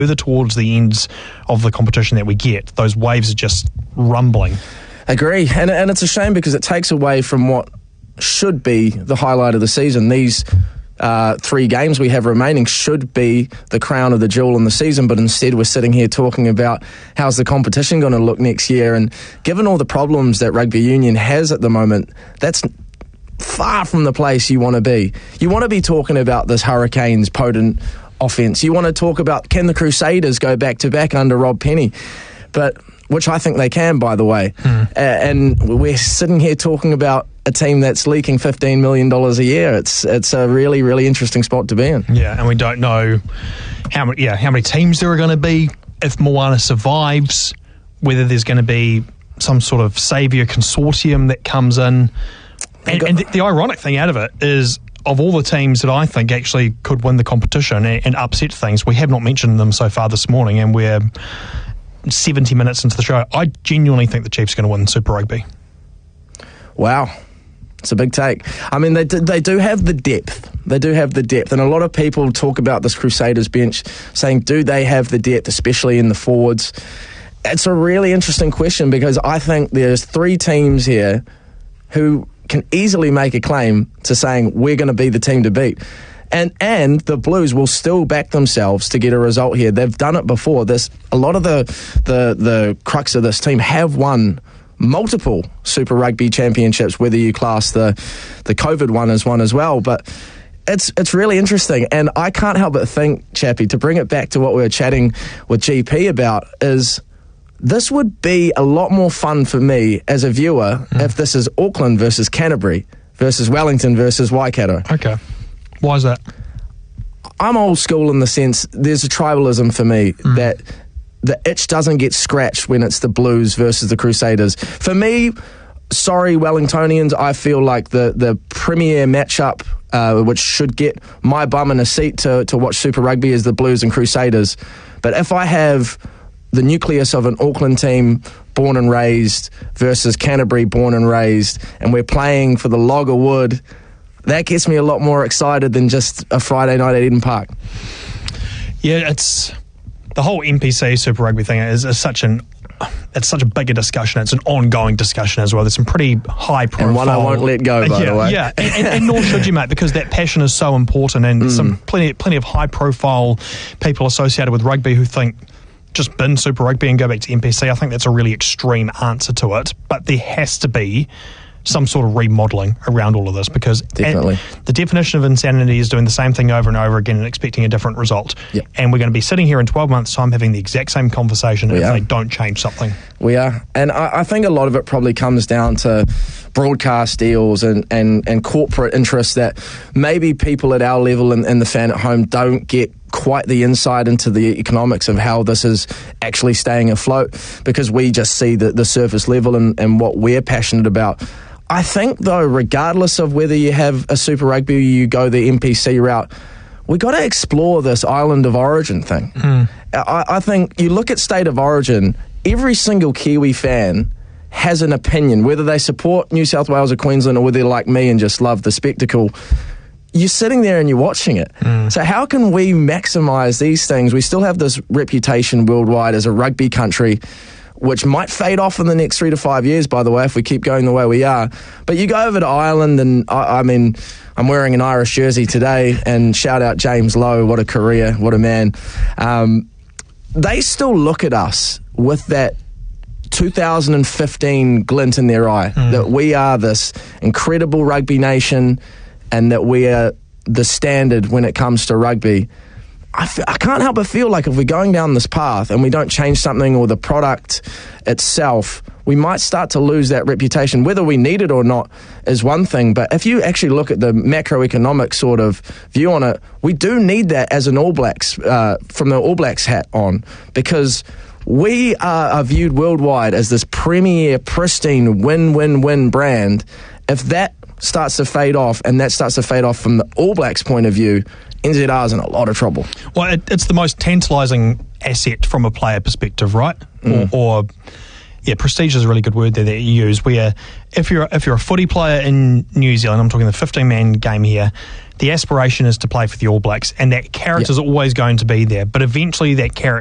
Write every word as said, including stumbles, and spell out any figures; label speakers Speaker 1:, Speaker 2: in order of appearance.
Speaker 1: further towards the ends of the competition that we get, those waves are just rumbling.
Speaker 2: Agree, and and it's a shame because it takes away from what should be the highlight of the season. These uh, three games we have remaining should be the crown of the jewel in the season, but instead we're sitting here talking about how's the competition going to look next year. And given all the problems that rugby union has at the moment, that's far from the place you want to be. You want to be talking about this Hurricanes potent offense. You want to talk about, can the Crusaders go back to back under Rob Penny? But which I think they can, by the way. Mm. Uh, and we're sitting here talking about a team that's leaking fifteen million dollars a year. It's it's a really, really interesting spot to be in.
Speaker 1: Yeah, and we don't know how many, yeah, how many teams there are going to be, if Moana survives, whether there's going to be some sort of saviour consortium that comes in. And, and the, the ironic thing out of it is, of all the teams that I think actually could win the competition and, and upset things, we have not mentioned them so far this morning, and we're seventy minutes into the show. I genuinely think the Chiefs are going to win Super Rugby.
Speaker 2: Wow. It's a big take. I mean, they do, they do have the depth. They do have the depth. And a lot of people talk about this Crusaders bench, saying, do they have the depth, especially in the forwards? It's a really interesting question, because I think there's three teams here who can easily make a claim to saying we're going to be the team to beat. And and the Blues will still back themselves to get a result here. They've done it before. This a lot of the the the crux of this team have won multiple Super Rugby championships, whether you class the the COVID one as one as well. But it's it's really interesting, and I can't help but think, Chappie, to bring it back to what we were chatting with G P about, is this would be a lot more fun for me as a viewer mm. if this is Auckland versus Canterbury versus Wellington versus Waikato.
Speaker 1: Okay. Why is that?
Speaker 2: I'm old school in the sense there's a tribalism for me mm. that the itch doesn't get scratched when it's the Blues versus the Crusaders. For me, sorry, Wellingtonians, I feel like the, the premier matchup, uh, which should get my bum in a seat to, to watch Super Rugby, is the Blues and Crusaders. But if I have the nucleus of an Auckland team born and raised versus Canterbury born and raised, and we're playing for the log of wood, that gets me a lot more excited than just a Friday night at Eden Park.
Speaker 1: Yeah, it's the whole N P C Super Rugby thing is, is such an it's such a bigger discussion. It's an ongoing discussion as well. There's some pretty high profile,
Speaker 2: and one I won't let go, by
Speaker 1: yeah,
Speaker 2: the way.
Speaker 1: Yeah, and, and, and nor should you, mate, because that passion is so important, and mm. some plenty plenty of high profile people associated with rugby who think just bin Super Rugby and go back to N P C. I think that's a really extreme answer to it, but there has to be some sort of remodelling around all of this, because
Speaker 2: Definitely.
Speaker 1: the definition of insanity is doing the same thing over and over again and expecting a different result.
Speaker 2: Yep.
Speaker 1: And we're going to be sitting here in twelve months' time having the exact same conversation we if are. they don't change something.
Speaker 2: We are. And I, I think a lot of it probably comes down to broadcast deals and, and, and corporate interests that maybe people at our level and, and the fan at home don't get quite the insight into the economics of how this is actually staying afloat, because we just see the, the surface level and, and what we're passionate about. I think, though, regardless of whether you have a Super Rugby or you go the N P C route, we got to explore this island of origin thing. Mm. I, I think you look at State of Origin, every single Kiwi fan has an opinion, whether they support New South Wales or Queensland or whether they're like me and just love the spectacle. You're sitting there and you're watching it. Mm. So how can we maximise these things? We still have this reputation worldwide as a rugby country, which might fade off in the next three to five years, by the way, if we keep going the way we are. But you go over to Ireland, and I, I mean, I'm wearing an Irish jersey today, and shout out James Lowe, what a career, what a man. Um, they still look at us with that two thousand fifteen glint in their eye, mm. that we are this incredible rugby nation and that we are the standard when it comes to rugby. I, f- I can't help but feel like if we're going down this path and we don't change something or the product itself, we might start to lose that reputation. Whether we need it or not is one thing, but if you actually look at the macroeconomic sort of view on it, we do need that as an All Blacks, uh, from the All Blacks hat on, because we are, are viewed worldwide as this premier, pristine, win-win-win brand. If that starts to fade off, and that starts to fade off from the All Blacks' point of view, N Z R is in a lot of trouble.
Speaker 1: Well, it, it's the most tantalising asset from a player perspective, right?
Speaker 2: Mm.
Speaker 1: Or, or, yeah, prestige is a really good word there that you use, where if you're if you're a footy player in New Zealand, I'm talking the fifteen-man game here, the aspiration is to play for the All Blacks, and that carrot
Speaker 2: Yeah.
Speaker 1: is always going to be there. But eventually, that carrot